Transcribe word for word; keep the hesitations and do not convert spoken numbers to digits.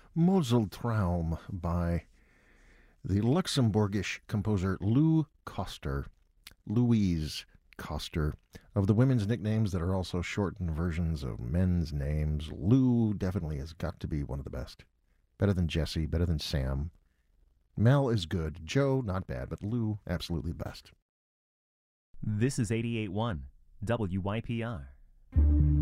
Moseltraum by the Luxembourgish composer Lou Koster. Louise Koster. Of the women's nicknames that are also shortened versions of men's names, Lou definitely has got to be one of the best. Better than Jesse, better than Sam. Mel is good. Joe, not bad, but Lou, absolutely the best. This is eighty-eight point one W Y P R.